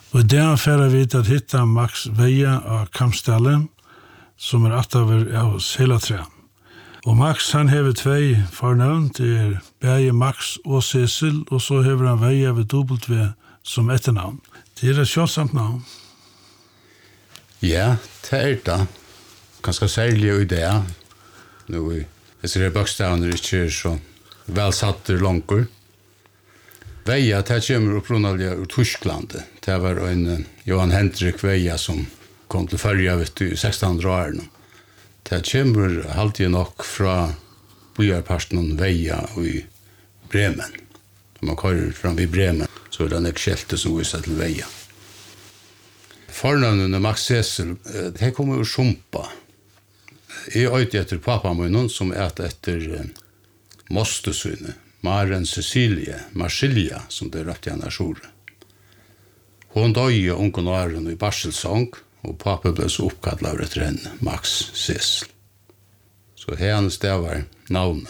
Og det er færre vidt at hitta Max Veia av Kampstallen, som attaver av Selatræ. Og Max han hever 2 fornavn, det er Berge Max og Cecil, og så hever han Veia ved W som etternavn. Det er et kjølsamt navn. Ja, det det. Ganske særlig i det. Nå, jeg ser bokstavene ikke så velsatte langer. Veia, det kommer opprunnelige ur Tyskland. Det var en Johan Hendrik Veia som kom til Førja i 1600-årene. Det kommer alltid nok fra byarparten Veia i Bremen. Når man kører fram i Bremen, så er det en skjelte som viser til Veia. Fornavnene Max Cecil, det kommer ur Sumpa. Jeg øyde etter pappa min, som etter mostesyne. Maren Cecilie, Marsilia, som det rett igjen sjore. Hun døde ungen åren i barselsång, og pappa ble så oppkallet etter henne, Max Cecil. Så hennes det var navnet.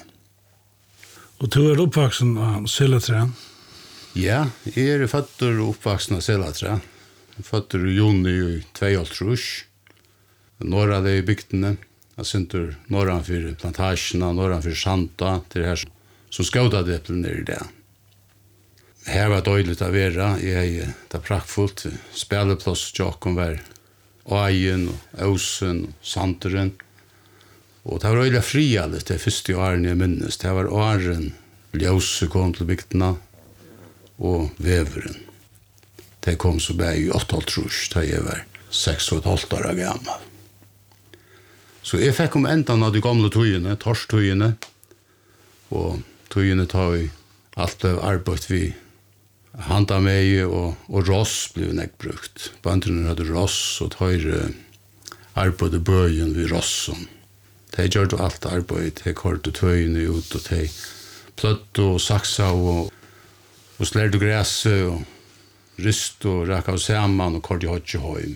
Og du er oppvaksen av Selatræ? Ja, jeg er født og oppvaksen av Selatræ. Jeg er født i juni i 2012. Några av det i bygdene. Jeg syntes några for plantasjene, några for Santa, til det her som skjøtet det til nere i det. Her var døyligt å være. Det er praktfullt. Spilleplass tjokken var Øyen, Åsen, Santeren. Og det var øyelig fri alle til første årene jeg minnes. Det var åren Ljøse kom til bygdene og Veveren. Det kom så bare i 8,5 da jeg var 6,5 år gammel. Så jeg fikk enda av de gamle tøyene, torstøyene, og tøyene tar i alt av arbeid vi handa meg og ross ble nek brukt. Bandrene hadde ross og tar arbeid i bøyen ved rossen. De gjør det alt arbeid, de korte tøyene ut, og de pløtt og saksa og slærte græse og rist og rakk av sammen og korte hodje høy.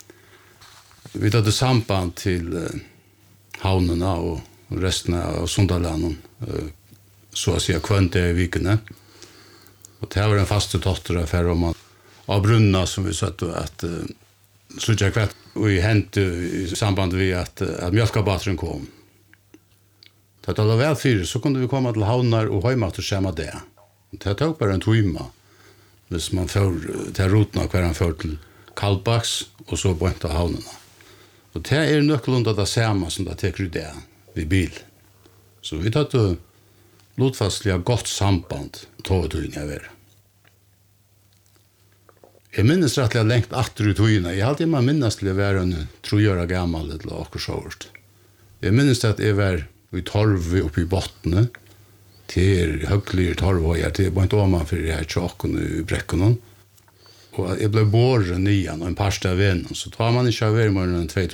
Vi hadde samband til havnene og resten av Sundaland, så å si kvønte i vikene. Og det var en faste dotteraffär om man av brunna som vi satt att så jag vet vi hände i samband med att mjölkabatren kom. Det var väl fyra så kunde vi komma till havnar och hemma till schema det. Det tog bara en timme. Hvis man får till roten kvar han för till Kallbaks och så på inte havnarna. Och det är nöckelunda det samma som det tar det vid bil. Så vi tar lotfastliga gott samband tågtøyene jeg var. Jeg minnes rettelig lengt atter i tøyene. Jeg hadde ikke minnes til å være en 3 år gammel eller akkurat sjåvert. Jeg minnes at jeg var i torv oppe i bottene til høglige torvhøyer til på en åman for jeg tjokken i brekkene. Og jeg ble båret nyan og en parst av vennen. Så tar man ikke av mer enn 2